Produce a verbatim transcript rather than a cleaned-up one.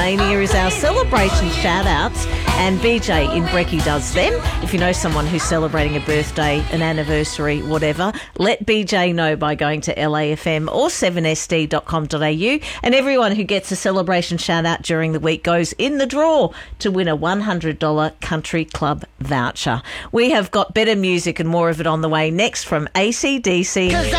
Mania is our celebration shout-outs, and B J in Brecky does them. If you know someone who's celebrating a birthday, an anniversary, whatever, let B J know by going to L A F M or seven S D dot com dot A U, and everyone who gets a celebration shout-out during the week goes in the draw to win a one hundred dollars Country Club voucher. We have got better music and more of it on the way next from A C D C.